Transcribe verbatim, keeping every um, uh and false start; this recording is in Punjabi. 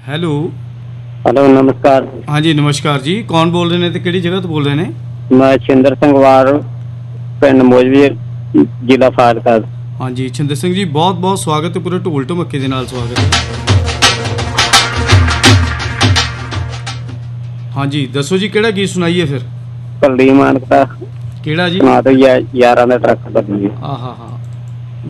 ਹੈਲੋ ਹੈਲੋ ਨਮਸਕਾਰ। ਹਾਂਜੀ ਨਮਸਕਾਰ ਜੀ, ਕੌਣ ਬੋਲ ਰਹੇ ਨੇ ਤੇ ਕਿਹੜੀ ਜਗ੍ਹਾ ਤੋਂ ਬੋਲ ਰਹੇ ਨੇ? ਮੈਂ ਛਿੰਦਰ ਸਿੰਘ ਵਾਰ, ਪਿੰਡ ਮੋਜਵੀ, ਜ਼ਿਲ੍ਹਾ ਫਾਜ਼ਿਲਕਾ। ਹਾਂਜੀ ਛਿੰਦਰ ਸਿੰਘ ਜੀ, ਬਹੁਤ ਬਹੁਤ ਸਵਾਗਤ ਹੈ, ਪੂਰੇ ਢੋਲ ਢਮੱਕੇ ਦੇ ਨਾਲ ਸਵਾਗਤ ਹੈ। ਹਾਂਜੀ ਦੱਸੋ ਜੀ, ਕਿਹੜਾ ਗੀਤ ਸੁਣਾਈਏ ਫਿਰ? ਭੱਲੀ ਮਾਨਕ ਦਾ ਕਿਹੜਾ ਜੀ? ਸੁਣਾ ਦਿਓ ਯਾਰਾਂ ਦਾ ਟਰੱਕ ਬਦਲੀ। ਆਹ ਹਾਂ ਹਾਂ